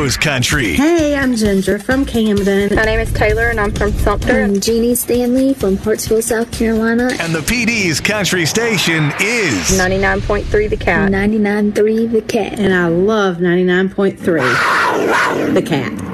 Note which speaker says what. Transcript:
Speaker 1: knows country.
Speaker 2: Hey, I'm Ginger from Camden.
Speaker 3: My name is Taylor, and I'm from Sumter.
Speaker 4: I'm Jeannie Stanley from Hartsville, South Carolina.
Speaker 1: And the PD's country station is
Speaker 3: 99.3 The Cat.
Speaker 4: 99.3 The Cat.
Speaker 2: And I love 99.3 The Cat.